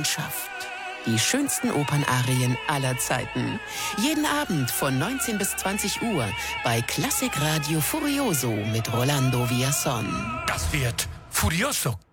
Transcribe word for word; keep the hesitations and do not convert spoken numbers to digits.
Die schönsten Opernarien aller Zeiten. Jeden Abend von neunzehn bis zwanzig Uhr bei Klassikradio Furioso mit Rolando Villazón. Das wird Furioso.